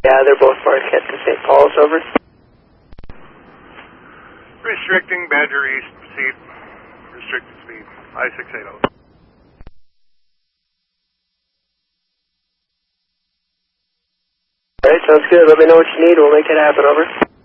Yeah, they're both Marquette to St. Paul's, over. Restricting Badger East, proceed. Restricted speed, I-680. Alright, sounds good. Let me know what you need. We'll make it happen, over.